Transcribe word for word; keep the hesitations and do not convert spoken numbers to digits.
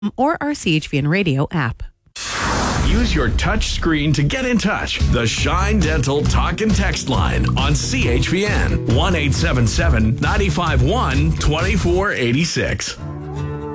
or our C H V N Radio app. Use your touch screen to get in touch. The Shine Dental Talk and Text line on C H V N one eight seven seven, nine five one, two four eight six.